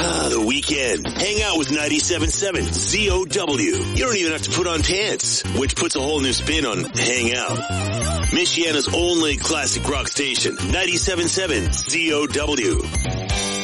The weekend. Hang out with 97.7 ZOW. You don't even have to put on pants, which puts a whole new spin on hang out. Michiana's only classic rock station, 97.7 ZOW.